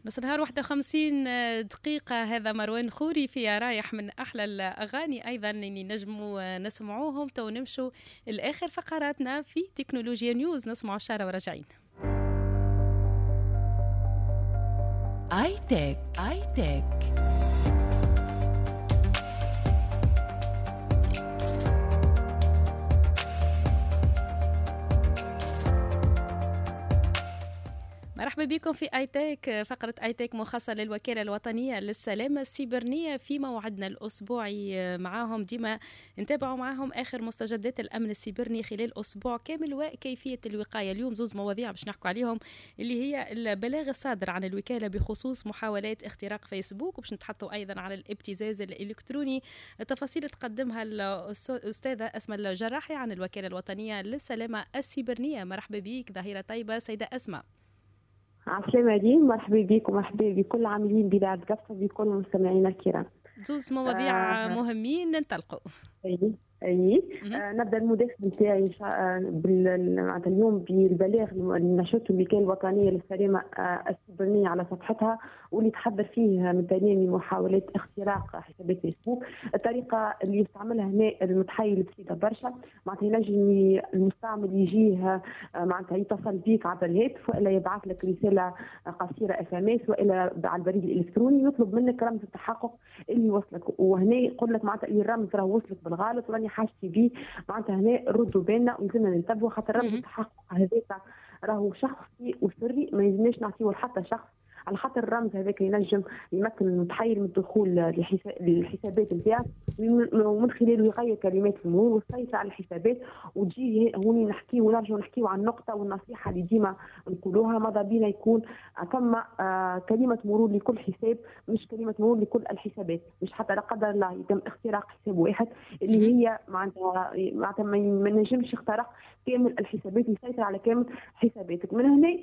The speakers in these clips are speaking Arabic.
نص نهار 51 دقيقة. هذا مروان خوري في رايح، من أحلى الأغاني أيضا اللي نجموا نسمعوهم. تو نمشوا الآخر فقراتنا في تكنولوجيا نيوز، نسمعوا شارة وراجعين. آي تك. مرحبا بكم في آي تك، فقرة آي تك مخصصة للوكالة الوطنية للسلامة السيبرانية. في موعدنا الأسبوعي معاهم ديما نتابعوا معاهم آخر مستجدات الأمن السيبراني خلال أسبوع كامل وكيفية الوقاية. اليوم زوز مواضيع باش نحكوا عليهم، اللي هي البلاغ الصادر عن الوكالة بخصوص محاولات اختراق فيسبوك، وباش نتحدثوا أيضا على الابتزاز الإلكتروني. التفاصيل تقدمها الأستاذة أسماء الجراحي عن الوكالة الوطنية للسلامة السيبرانية. مرحبا بك، ظهيرة طيبة سيدة أسماء. عسلامة دين، مرحبا بكم ومرحبا بكل العاملين بإذاعة قفصة بكل مستمعينا الكرام. زوز مواضيع مهمين ننطلقوا. نبدا المداخله نتاعي معناتها اليوم بالبلاغ اللي نشرته الوكاله الوطنيه للسلامه السيبرانيه على صفحتها، واللي تحذر فيه من تنامي محاولات اختراق حسابات فيسبوك. الطريقه اللي يستعملها هنا المتحيل بسيطه برشا، معناتها ينجم المستعمل يجيه معناتها يتصل بيك عبر الهاتف، والا يبعث لك رساله قصيره SMS، والا على البريد الالكتروني يطلب منك رمز التحقق اللي وصلك، وهنا يقول لك معناتها الرمز راه وصلك بالغلط وراني حاجتي بيه. معناتها هنا ردوا بالنا ولازمنا ننتبهوا، خاطر رمز التحقق هذاك راهو شخصي وسري، ما يلزمناش نعطيه لحتى شخص، على خاطر الرمز هذاك ينجم يمكن المتحيل من الدخول للحسابات نتاعك، ومن خلاله يغير كلمات المرور ويسيطر على الحسابات. وتجي هوني نحكيو ونرجعوا نحكيو عن النقطه والنصيحه اللي ديما نقولوها، ماذا بينا يكون ثم كلمه مرور لكل حساب، مش كلمه مرور لكل الحسابات، مش حتى لا قدر الله يتم اختراق حساب واحد اللي هي معناتها ما نجمش يخترق كامل الحسابات، يسيطر على كامل حساباتك. من هنا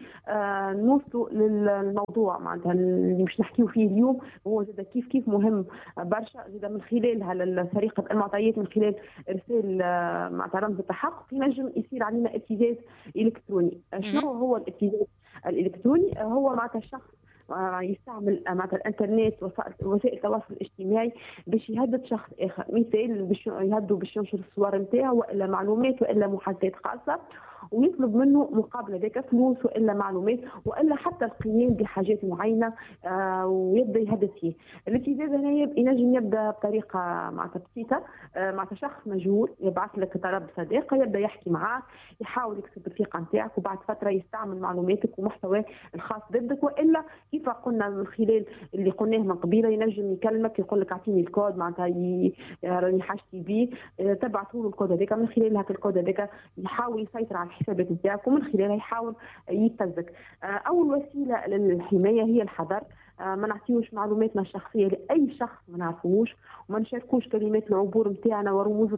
نوصلوا للموضوع معناتها اللي مش نحكيو فيه اليوم، هو زاد كيف مهم برشا، زاد من خلال طريقه المعطيات، من خلال ارسال معناتها رمز التحقق ينجم يصير علينا ابتزاز الكتروني. شنو هو الابتزاز الالكتروني؟ هو معناتها الشخص يستعمل معناتها الانترنت وسائل التواصل الاجتماعي باش يهدد شخص اخر، مثال باش يهدوا باش ينشر الصور نتاعو والا معلومات والا محادثات خاصه، ويطلب منه مقابل ذلك فلوس والا معلومات والا حتى القيام بحاجات معينه ويبدا يهدد فيه. الابتزاز هنا ينجم يبدا بطريقه معناتها بسيطه، معناتها شخص مجهول يبعث لك طلب صداقه، يبدا يحكي معاك، يحاول يكسب الثقه نتاعك، وبعد فتره يستعمل معلوماتك ومحتواك الخاص ضدك، والا كيف قلنا من خلال اللي قلناه من قبيله ينجم يكلمك يقول لك اعطيني الكود معناتها راني حاجتي بيه، تبعثوا له الكود هذاك، من خلال هذاك الكود هذاك يحاول يسيطر على الحسابات نتاعك، ومن خلالها يحاول يبتزك. اول وسيله للحمايه هي الحذر، ما نعطيوش معلوماتنا الشخصيه لاي شخص ما نعرفوش، وما نشاركوش كلمات العبور نتاعنا ورموز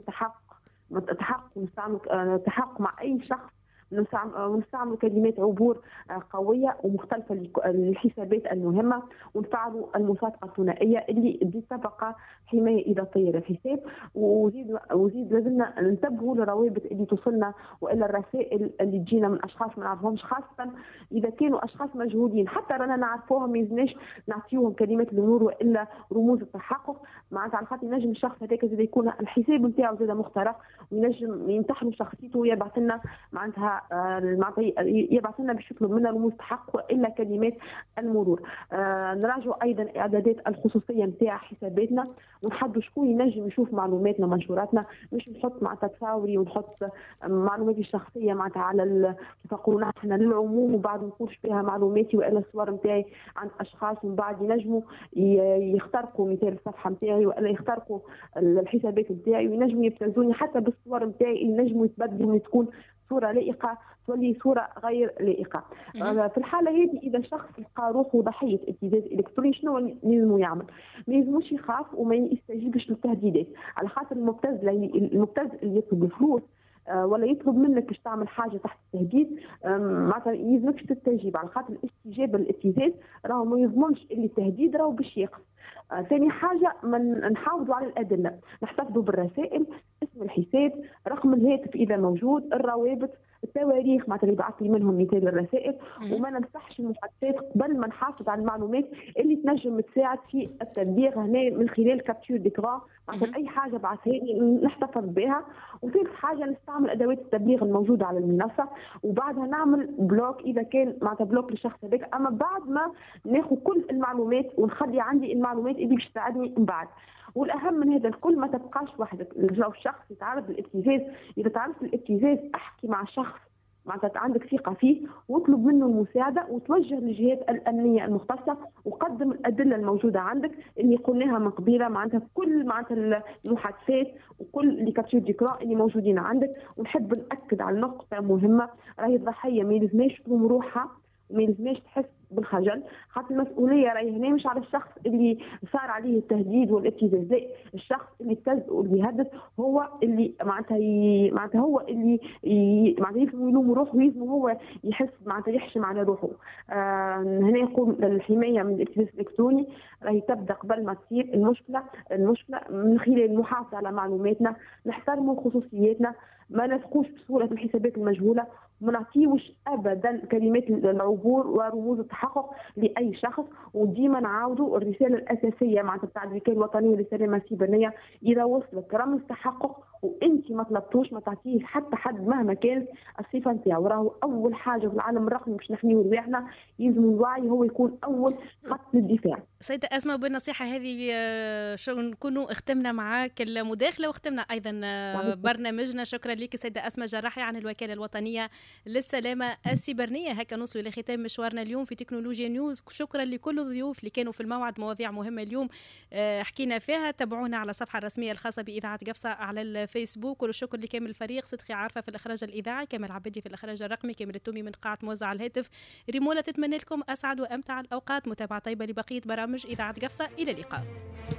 التحقق مع اي شخص، ونستعملوا كلمات عبور قويه ومختلفه للحسابات المهمه، ونفعلوا المصادقه الثنائيه اللي تبقى حمايه اذا طير الحساب. وزيد لازمنا ننتبهوا للروابط اللي توصلنا والا الرسائل اللي تجينا من اشخاص ما نعرفهمش، خاصه اذا كانوا اشخاص مجهولين، حتى رانا نعرفوهم ما يلزمناش نعطيوهم كلمات المرور والا رموز التحقق، معناتها على خاطر ينجم الشخص هذاك زاد يكون الحساب نتاعو زاد مخترق، وينجم ينتحلوا شخصيته ويبعث لنا معناتها يبعث لنا باش يطلب منا رموز تحقق والا كلمات المرور. نراجعوا ايضا اعدادات الخصوصيه نتاع حساباتنا، ونحدوا شكون ينجم يشوف معلوماتنا منشوراتنا، مش نحط معناتها تصاوري ونحط معلوماتي الشخصيه معناتها على كيف نقولوا نحن للعموم، وبعد ما نقولش فيها معلوماتي والا الصور نتاعي عند اشخاص، ومن بعد ينجموا يخترقوا مثال الصفحه نتاعي والا يخترقوا الحسابات نتاعي، وينجموا يبتزوني حتى بالصور نتاعي، ينجموا يتبدلوا من تكون صورة لائقة تولي صورة غير لائقة. في الحالة هذه إذا شخص لقى روحه ضحية ابتزاز إلكتروني شنو لازم يعمل؟ ما يلزموش يخاف وما يستجيبش للتهديدات، على خاطر المبتز اللي يطلب الفلوس ولا يطلب منك باش تعمل حاجة تحت التهديد، معناتها يلزمكش تستجيب، على خاطر استجابه للابتزاز راهو ما يضمنش اللي التهديد راهو باش يقف. ثاني حاجه نحافظوا على الادله، نحتفظوا بالرسائل، اسم الحساب، رقم الهاتف اذا موجود، الروابط، التواريخ معناتها اللي بعث لي منهم مثال الرسائل، وما نمسحش المحادثات قبل ما نحافظ على المعلومات اللي تنجم تساعد في التبليغ هنا من خلال كابتشور ديكران، معناتها اي حاجه بعثها لي نحتفظ بها. وثالث حاجه نستعمل ادوات التبليغ الموجوده على المنصه، وبعدها نعمل بلوك اذا كان معناتها بلوك للشخص هذاك، اما بعد ما ناخذ كل المعلومات ونخلي عندي المعلومات اللي باش تساعدني من بعد. والاهم من هذا الكل ما تبقاش وحدك، لو الشخص يتعرض للابتزاز، اذا تعرضت للابتزاز احكي مع شخص معناتها عندك ثقه فيه واطلب منه المساعده، وتوجه للجهات الامنيه المختصه وقدم الادله الموجوده عندك اللي قلناها من قبيله، معناتها كل معناتها المحادثات وكل اللي كابتشور ديكران اللي موجودين عندك. ونحب ناكد على نقطه مهمه، راهي الضحيه ما يلزمش تلوم روحها وما يلزمش تحس بالخجل، خاطر المسؤوليه راهي هنا مش على الشخص اللي صار عليه التهديد والابتزاز، لا، الشخص اللي ابتز واللي يهدد هو اللي معناتها هو اللي معناتها يلزم يلوم روحه، ويلزم هو يحس معناتها يحشم على روحه. هنا نقول الحمايه من الابتزاز الالكتروني راهي تبدا قبل ما تصير المشكله من خلال المحافظه على معلوماتنا، نحترموا خصوصياتنا، ما نثقوش بسهوله في الحسابات المجهوله، ما نعطيوش ابدا كلمات العبور ورموز التحقق لاي شخص. وديما نعاودوا الرساله الاساسيه معناتها بتاع الوكاله الوطنيه للسلامه السيبرانيه، اذا وصلك رمز تحقق وانت ما طلبتوش ما تعطيه حتى حد مهما كانت الصفه نتاعو. راهو اول حاجه في العالم الرقمي باش نحميو رواحنا يلزم الوعي هو يكون اول خط للدفاع. سيدة أسماء، بالنصيحة هذه شو نكونوا اختمنا معاك المداخلة واختمنا أيضا برنامجنا. شكرا لك سيدة أسماء جراحي عن الوكالة الوطنية للسلامة السيبرانية. هكا نوصلوا لختام مشوارنا اليوم في تكنولوجيا نيوز. شكرا لكل الضيوف اللي كانوا في الموعد، مواضيع مهمة اليوم حكينا فيها. تابعونا على الصفحة الرسمية الخاصة بإذاعة قفصة على الفيسبوك. والشكر لكامل الفريق، صدقي عارفة في الإخراج الإذاعي، كامل عبدي في الإخراج الرقمي، كامل التومي من قاعة موزع الهاتف. ريمولا تتمنى لكم أسعد وأمتع الأوقات. متابعة طيبة لبقية برامج إذاعة قفصة. إلى اللقاء.